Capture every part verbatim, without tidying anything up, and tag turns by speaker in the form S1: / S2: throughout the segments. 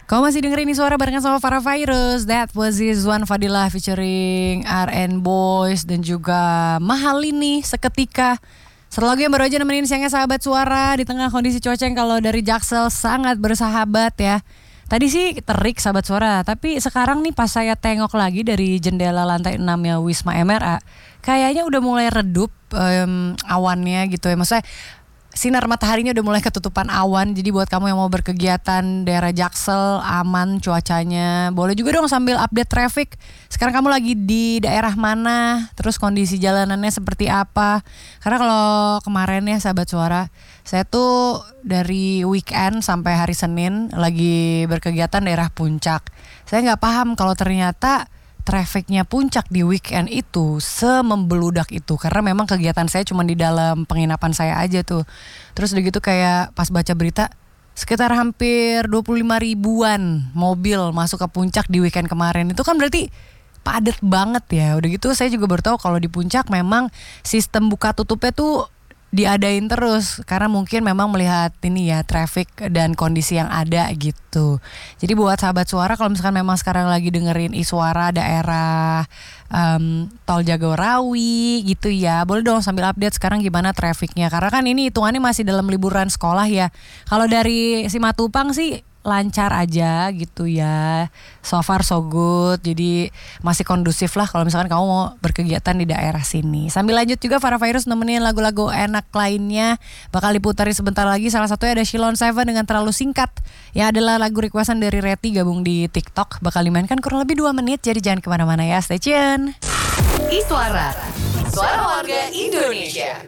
S1: Kau masih dengerin ini suara barengan sama Farah Virus. That was Rizwan Fadilah featuring R and Boys dan juga Mahalini Seketika. Satu lagu yang baru aja nemenin siangnya sahabat suara di tengah kondisi cuaca yang kalau dari Jaksel sangat bersahabat ya. Tadi sih terik sahabat suara, tapi sekarang nih pas saya tengok lagi dari jendela lantai enam ya Wisma M R A, kayaknya udah mulai redup um, awannya gitu ya. Maksudnya sinar mataharinya udah mulai ketutupan awan. Jadi buat kamu yang mau berkegiatan daerah Jaksel, aman cuacanya. Boleh juga dong sambil update traffic. Sekarang kamu lagi di daerah mana? Terus kondisi jalanannya seperti apa? Karena kalau kemarin ya sahabat suara, saya tuh dari weekend sampai hari Senin lagi berkegiatan daerah Puncak. Saya gak paham kalau ternyata trafficnya Puncak di weekend itu semembeludak itu. Karena memang kegiatan saya cuma di dalam penginapan saya aja tuh. Terus udah gitu kayak pas baca berita, sekitar hampir dua puluh lima ribuan mobil masuk ke Puncak di weekend kemarin. Itu kan berarti padat banget ya. Udah gitu saya juga baru tahu kalau di Puncak memang sistem buka tutupnya tuh diadain terus karena mungkin memang melihat ini ya traffic dan kondisi yang ada gitu. Jadi buat sahabat suara kalau misalkan memang sekarang lagi dengerin iSuara daerah um, Tol Jagorawi gitu ya, boleh dong sambil update sekarang gimana trafficnya karena kan ini hitungannya masih dalam liburan sekolah ya. Kalau dari Simatupang sih lancar aja gitu ya, so far so good, jadi masih kondusif lah kalau misalkan kamu mau berkegiatan di daerah sini. Sambil lanjut juga Farah Virus nemenin lagu-lagu enak lainnya bakal diputarin sebentar lagi. Salah satunya ada Shilon Seven dengan Terlalu Singkat yang adalah lagu requestan dari Reti gabung di TikTok, bakal dimainkan kurang lebih dua menit, jadi jangan kemana-mana ya, stay tune.
S2: iSuara, suara warga Indonesia.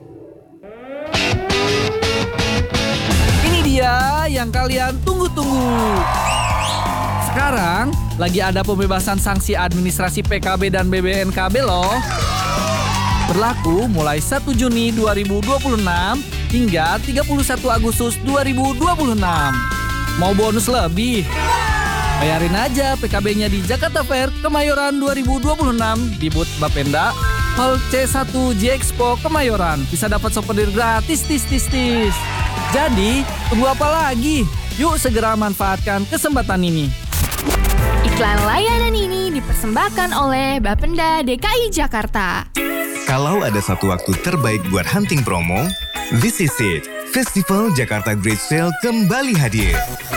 S3: Dia yang kalian tunggu-tunggu. Sekarang lagi ada pembebasan sanksi administrasi P K B dan B B N K B loh. Berlaku mulai satu Juni dua ribu dua puluh enam hingga tiga puluh satu Agustus dua ribu dua puluh enam. Mau bonus lebih? Bayarin aja P K B-nya di Jakarta Fair Kemayoran dua ribu dua puluh enam di booth Bapenda Hall C satu J Expo Kemayoran. Bisa dapat souvenir gratis tis tis tis. Jadi, tunggu apa lagi? Yuk segera manfaatkan kesempatan ini.
S4: Iklan layanan ini dipersembahkan oleh Bapenda D K I Jakarta.
S5: Kalau ada satu waktu terbaik buat hunting promo, this is it. Festival Jakarta Great Sale kembali hadir.